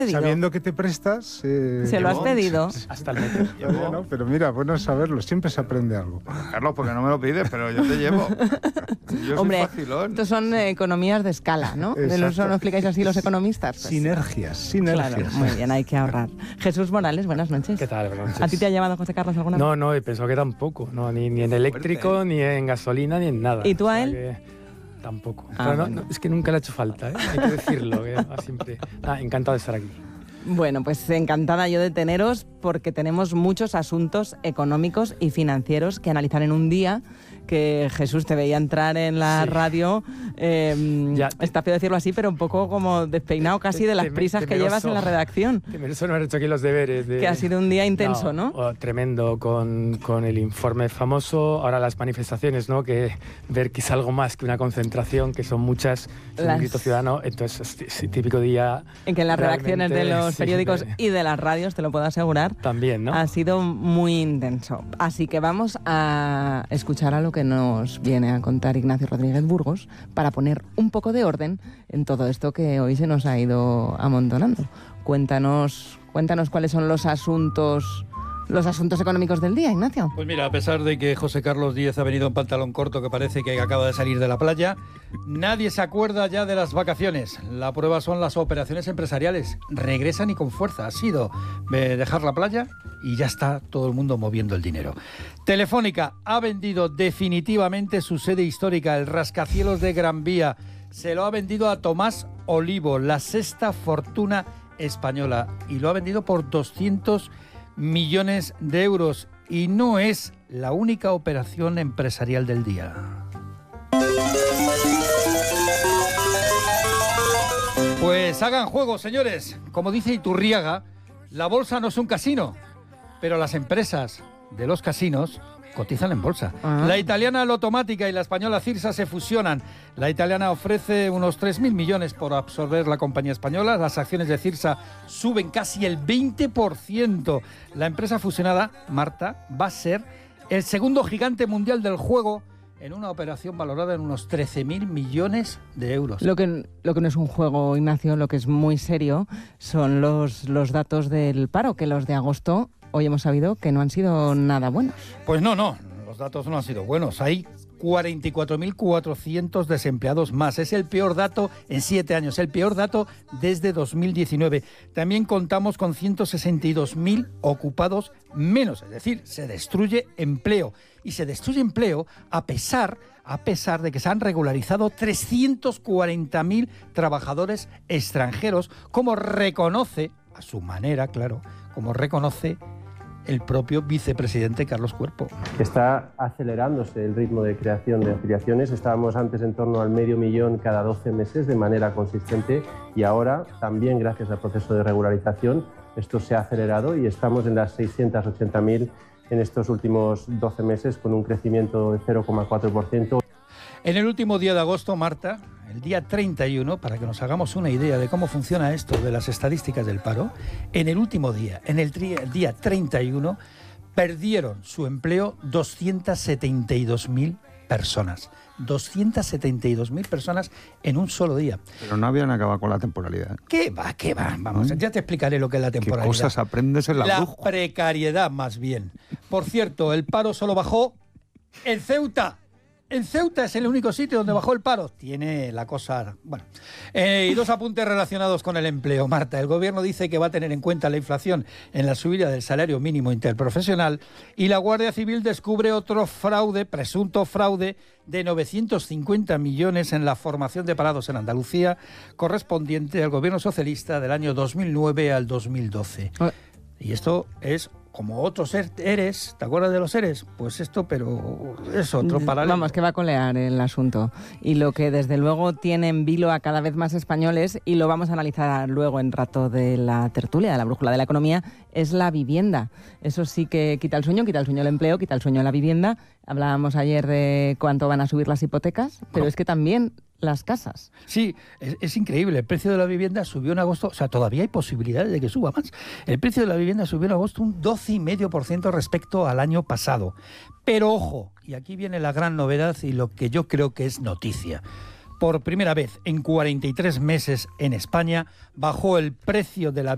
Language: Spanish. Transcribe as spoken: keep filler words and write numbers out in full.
Sabiendo que te prestas... Eh, se lo has pedido. Hasta el metro. Todavía no, pero mira, bueno saberlo, siempre se aprende algo. Carlos, porque no me lo pides, pero yo te llevo. Yo Hombre, soy facilón. estos son eh, economías de escala, ¿no? De los, ¿no explicáis así los economistas? Pues, sinergias, sinergias. Claro, muy bien, hay que ahorrar. Jesús Morales, buenas noches. ¿Qué tal? Buenas noches. ¿A ti te ha llevado José Carlos alguna vez? No, no, he pensado que tampoco. No, ni, ni en eléctrico, Fuerte, ¿eh? ni en gasolina, ni en nada. ¿Y tú a O sea él? que tampoco. Ah, Pero no, bueno. no, es que nunca le ha hecho falta, ¿eh? Hay que decirlo. Que va siempre... ah, encantado de estar aquí. Bueno, pues encantada yo de teneros porque tenemos muchos asuntos económicos y financieros que analizar en un día que Jesús te veía entrar en la Sí. radio, eh, Ya. está feo decirlo así, pero un poco como despeinado casi de las Teme- prisas que temeroso. llevas en la redacción, Temeroso no haber hecho aquí los deberes. De... que ha sido un día intenso, ¿no? oh, tremendo, con, con el informe famoso, ahora las manifestaciones, ¿no? Que ver que es algo más que una concentración, que son muchas, es Las- un grito ciudadano, entonces es el típico día... En que en las redacciones de realmente, los sí, periódicos de- y de las radios, te lo puedo asegurar, También, ¿no? ha sido muy intenso. Así que vamos a escuchar a lo que nos viene a contar Ignacio Rodríguez Burgos para poner un poco de orden en todo esto que hoy se nos ha ido amontonando. Cuéntanos, cuéntanos cuáles son los asuntos, los asuntos económicos del día, Ignacio. Pues mira, a pesar de que José Carlos Díez ha venido en pantalón corto, que parece que acaba de salir de la playa, nadie se acuerda ya de las vacaciones. La prueba son las operaciones empresariales. Regresan y con fuerza. Ha sido eh, dejar la playa y ya está todo el mundo moviendo el dinero. Telefónica ha vendido definitivamente su sede histórica, el rascacielos de Gran Vía. Se lo ha vendido a Tomás Olivo, la sexta fortuna española, y lo ha vendido por doscientos millones de euros. Y no es la única operación empresarial del día. Pues hagan juego, señores. Como dice Iturriaga, la bolsa no es un casino, pero las empresas de los casinos cotizan en bolsa. Ah. La italiana Lotomática y la española Cirsa se fusionan. La italiana ofrece unos tres mil millones por absorber la compañía española. Las acciones de Cirsa suben casi el veinte por ciento. La empresa fusionada, Marta, va a ser el segundo gigante mundial del juego en una operación valorada en unos trece mil millones de euros. Lo que, lo que no es un juego, Ignacio, lo que es muy serio son los, los datos del paro, que los de agosto hoy hemos sabido que no han sido nada buenos. Pues no, no, los datos no han sido buenos. Hay cuarenta y cuatro mil cuatrocientos desempleados más. Es el peor dato en siete años, el peor dato desde dos mil diecinueve. También contamos con ciento sesenta y dos mil ocupados menos, es decir, se destruye empleo. Y se destruye empleo a pesar, a pesar de que se han regularizado trescientos cuarenta mil trabajadores extranjeros, como reconoce, a su manera, claro, como reconoce el propio vicepresidente Carlos Cuerpo. Está acelerándose el ritmo de creación de afiliaciones. Estábamos antes en torno al medio millón cada doce meses de manera consistente y ahora también gracias al proceso de regularización esto se ha acelerado y estamos en las seiscientos ochenta mil en estos últimos doce meses con un crecimiento de cero coma cuatro por ciento. En el último día de agosto, Marta, el día treinta y uno, para que nos hagamos una idea de cómo funciona esto de las estadísticas del paro, en el último día, en el, tri- el día treinta y uno, perdieron su empleo doscientos setenta y dos mil personas. doscientos setenta y dos mil personas en un solo día. Pero no habían acabado con la temporalidad. ¿Qué va? ¿Qué va? Vamos, ya te explicaré lo que es la ¿Qué temporalidad. cosas aprendes en la, La brújula? precariedad, más bien. Por cierto, el paro solo bajó en Ceuta. En Ceuta es el único sitio donde bajó el paro. Tiene la cosa... Bueno. Eh, y dos apuntes relacionados con el empleo, Marta. El gobierno dice que va a tener en cuenta la inflación en la subida del salario mínimo interprofesional y la Guardia Civil descubre otro fraude, presunto fraude, de novecientos cincuenta millones en la formación de parados en Andalucía, correspondiente al gobierno socialista del año dos mil nueve al dos mil doce. Ah. Y esto es... como otros ERES, ¿te acuerdas de los ERES? Pues esto, pero es otro paralelo. Vamos, que va a colear el asunto. Y lo que desde luego tiene en vilo a cada vez más españoles, y lo vamos a analizar luego en rato de la tertulia, de la brújula de la economía, es la vivienda. Eso sí que quita el sueño, quita el sueño el empleo, quita el sueño la vivienda. Hablábamos ayer de cuánto van a subir las hipotecas, pero No. es que también las casas. Sí, es, es increíble. El precio de la vivienda subió en agosto, o sea, todavía hay posibilidades de que suba más. El precio de la vivienda subió en agosto un doce coma cinco por ciento respecto al año pasado. Pero ojo, y aquí viene la gran novedad y lo que yo creo que es noticia. Por primera vez en cuarenta y tres meses en España bajó el precio de la